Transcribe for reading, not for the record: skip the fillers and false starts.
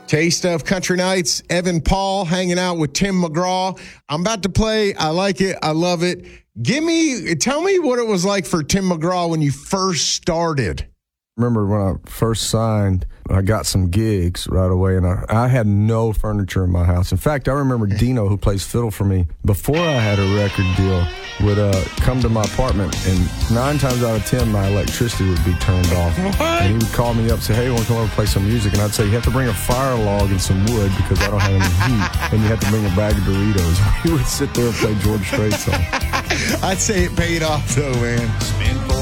Taste of Country Nights, Evan Paul hanging out with Tim McGraw. I'm about to play. I like it. I love it. Tell me what it was like for Tim McGraw when you first started. Remember when I first signed, I got some gigs right away, and I had no furniture in my house. In fact, I remember Dino, who plays fiddle for me, before I had a record deal, would come to my apartment, and 9 times out of 10, my electricity would be turned off. What? And he would call me up and say, hey, you want to come over and play some music? And I'd say, you have to bring a fire log and some wood because I don't have any heat, and you have to bring a bag of Doritos. He would sit there and play George Strait songs. I'd say it paid off, though, man.